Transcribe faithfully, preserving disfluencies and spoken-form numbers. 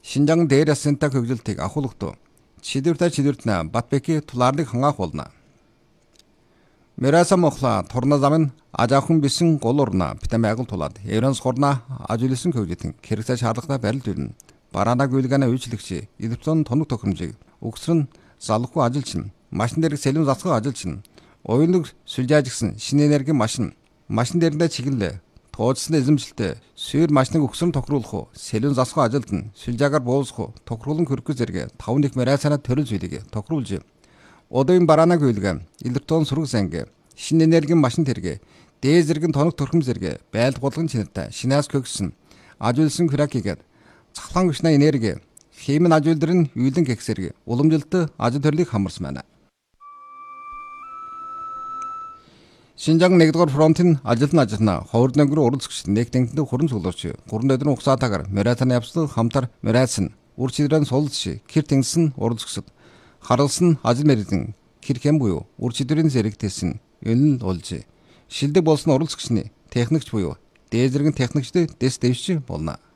Шинжаан дээр ясантай хөгжилтийг ахуулгахдаа чидвэртэй чидвэртнэ Батбеки тулаардыг хангаах болно. Мераса мохла торна замын ажаахан бисэн гол урна битэмэгэл тулаад Евранс хорна ажуулсан хөгжилтийн хэрэгцээ шаардлагатай барилд ирнэ. Бараанаг үйлгэнэ үйлчлэгч Эдвтон тоног тохиромжийг өгсөр нь залахгүй ажилчин машин дээрх сэлэн засах ажилчин оюуныг сүлжаажгсан шинэ энерги машин машин дээрэндээ чиглэлээ тооцсон эзэмшилтэй сүйр машиныг өгсөр нь тохируулах сэлэн засах ажилд нь сүлжаагаар буулсах тохируулан хөрөх зэрэг таван их Мерасана төрөл зүйлийг тохируулж одоогийн бараанаг үйлгэн Эдвтон сүрэг санг шинэ энерги машин тэрэг дээд зэрэг тоног төрхөм зэрэг байлд болгон чинэртэй шинаас хөгсөн ажуулсан хракигээд цахлан гүшнэ энерги химийн ажуулдар нь үйлэн гексэрэг уламжилт ажил төрлийг хамарсан байна. Шинжаан нэгдүгээр фронтын ажилтны ажилтна ховор дэнгэр уралцагч нэгтэнгэнд хүрэн цуглуулж гурван өдрийн хугацаатаагаар Мерасаны явцлаг хамтар Мерасан үр чидрэн суулж кир тэнгисэн уралцагчд харалсан ажил мэрэгэн кирхэм буюу үр чидрийн зэрэгтэйсэн энэ л болж шилдэг болсон уралцагчны техникч буюу дээд зэрэг техникчд дэс дэвшиж болно.